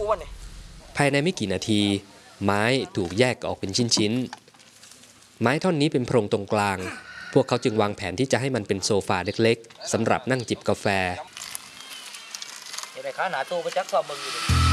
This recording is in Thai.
วันนี้ภายในไม่กี่นาทีไม้ถูกแยกออกเป็นชิ้นๆไม้ท่อนนี้เป็นโพรงตรงกลางพวกเขาจึงวางแผนที่จะให้มันเป็นโซฟาเล็กๆสำหรับนั่งจิบกาแฟในขาหนาตู้ไปจักก็มึงอยู่